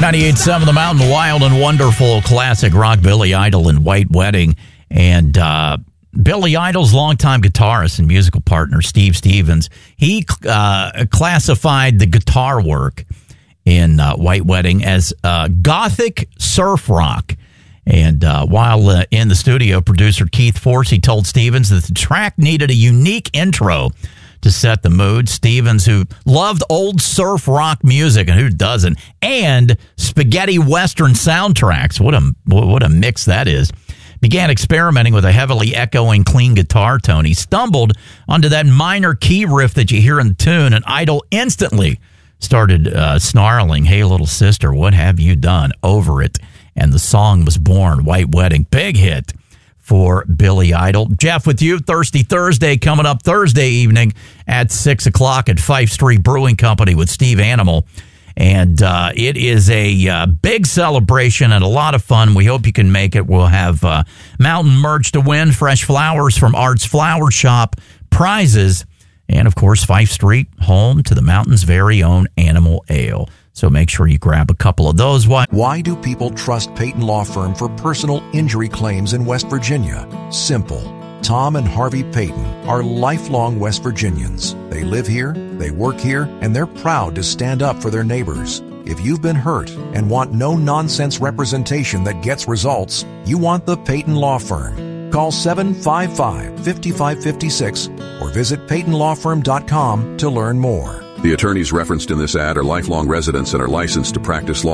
98.7 The Mountain, wild and wonderful classic rock, Billy Idol and White Wedding. And Billy Idol's longtime guitarist and musical partner, Steve Stevens, he classified the guitar work in White Wedding as gothic surf rock. And while in the studio, producer Keith Forsey told Stevens that the track needed a unique intro to set the mood. Stevens, who loved old surf rock music, and who doesn't, and spaghetti western soundtracks, what a mix that is, began experimenting with a heavily echoing clean guitar tone. He stumbled onto that minor key riff that you hear in the tune, and Idol instantly started snarling, "Hey, little sister, what have you done?" over it. And the song was born, White Wedding. Big hit for Billy Idol. Jeff, with you, Thirsty Thursday coming up Thursday evening at 6 o'clock at Fife Street Brewing Company with Steve Animal. And it is a big celebration and a lot of fun. We hope you can make it. We'll have mountain merch to win, fresh flowers from Art's Flower Shop, prizes, and, of course, Fife Street, home to the mountain's very own Animal Ale. So make sure you grab a couple of those. Why do people trust Peyton Law Firm for personal injury claims in West Virginia? Simple. Tom and Harvey Peyton are lifelong West Virginians. They live here, they work here, and they're proud to stand up for their neighbors. If you've been hurt and want no-nonsense representation that gets results, you want the Peyton Law Firm. Call 755-5556 or visit PeytonLawFirm.com to learn more. The attorneys referenced in this ad are lifelong residents and are licensed to practice law.